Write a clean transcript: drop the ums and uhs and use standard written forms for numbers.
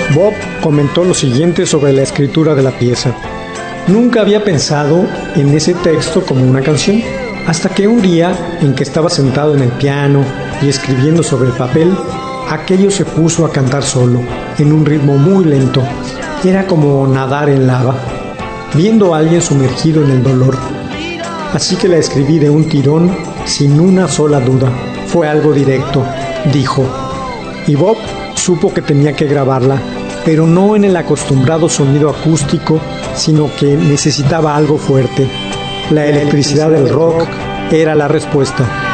Bob comentó lo siguiente sobre la escritura de la pieza. Nunca había pensado en ese texto como una canción, hasta que un día en que estaba sentado en el piano y escribiendo sobre el papel, aquello se puso a cantar solo, en un ritmo muy lento. Era como nadar en lava, viendo a alguien sumergido en el dolor. Así que la escribí de un tirón, sin una sola duda. Fue algo directo, dijo. Y Bob supo que tenía que grabarla, pero no en el acostumbrado sonido acústico, sino que necesitaba algo fuerte. La electricidad del rock era la respuesta.